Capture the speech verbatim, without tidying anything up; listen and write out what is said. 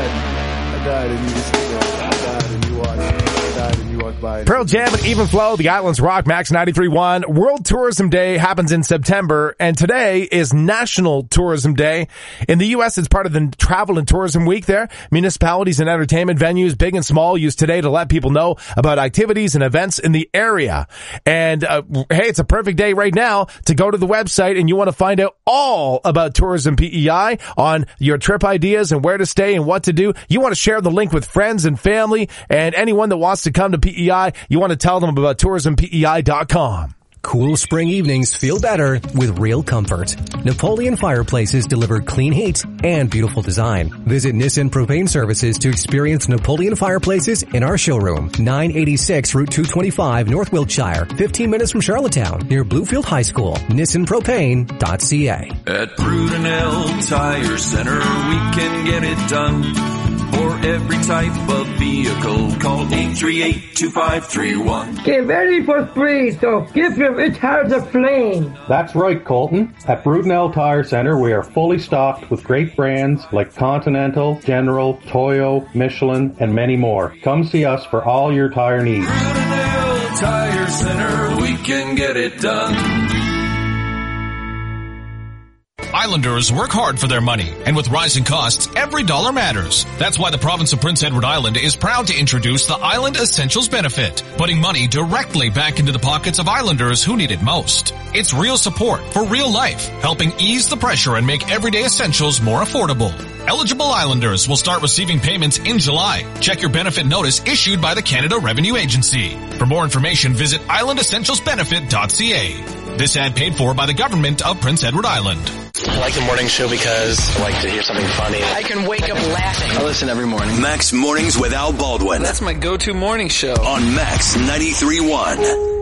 died. I died and you just, you know, I died and you watched. I died and you walked by. Pearl Jam and Even Flow, the Islands Rock, Max ninety-three point one. World Tourism Day happens in September, and today is National Tourism Day. In the U S, it's part of the Travel and Tourism Week there. Municipalities and entertainment venues, big and small, use today to let people know about activities and events in the area. And, uh, hey, it's a perfect day right now to go to the website and you want to find out all about Tourism P E I on your trip ideas and where to stay and what to do. You want to share the link with friends and family and anyone that wants to come to P E I. You want to tell them about tourism P E I dot com. Cool spring evenings feel better with real comfort. Napoleon Fireplaces deliver clean heat and beautiful design. Visit Nissan Propane Services to experience Napoleon Fireplaces in our showroom, nine eighty-six Route two twenty-five, North Wiltshire, fifteen minutes from Charlottetown, near Bluefield High School. Nissan Propane dot C A. At Brudenell Tire Center, we can get it done. For every type of vehicle, call eight three eight, two five three one. Get ready for spring, so give your guitars a flame. That's right, Colton. At Brudenell Tire Center, we are fully stocked with great brands like Continental, General, Toyo, Michelin, and many more. Come see us for all your tire needs. Brudenell Tire Center, we can get it done. Islanders work hard for their money, and with rising costs, every dollar matters. That's why the province of Prince Edward Island is proud to introduce the Island Essentials Benefit, putting money directly back into the pockets of Islanders who need it most. It's real support for real life, helping ease the pressure and make everyday essentials more affordable. Eligible Islanders will start receiving payments in July. Check your benefit notice issued by the Canada Revenue Agency. For more information, visit island essentials benefit dot C A. This ad paid for by the government of Prince Edward Island. I like the morning show because I like to hear something funny. I can wake up laughing. I listen every morning. Max Mornings with Al Baldwin. That's my go-to morning show. On Max ninety-three point one.